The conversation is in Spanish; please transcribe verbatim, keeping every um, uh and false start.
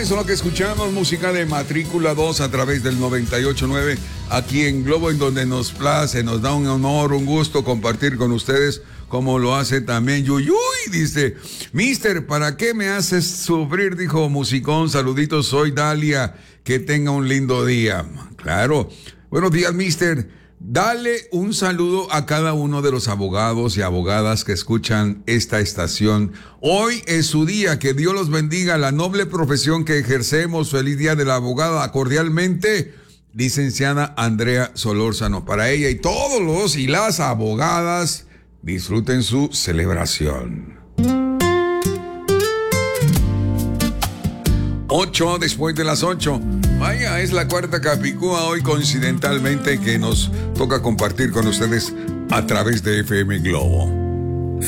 eso es lo que escuchamos, música de Matrícula dos a través del noventa y ocho punto nueve aquí en Globo, en donde nos place, nos da un honor, un gusto compartir con ustedes, como lo hace también Yuyuy. Dice, Mister, ¿para qué me haces sufrir? Dijo Musicón, saluditos, soy Dalia, que tenga un lindo día. Claro, buenos días, Mister. Dale un saludo a cada uno de los abogados y abogadas que escuchan esta estación. Hoy es su día, que Dios los bendiga, la noble profesión que ejercemos. Feliz día de la abogada, cordialmente, licenciada Andrea Solórzano. Para ella y todos los y las abogadas, disfruten su celebración. Ocho después de las ocho. Vaya, es la cuarta Capicúa hoy, coincidentalmente, que nos toca compartir con ustedes a través de F M Globo.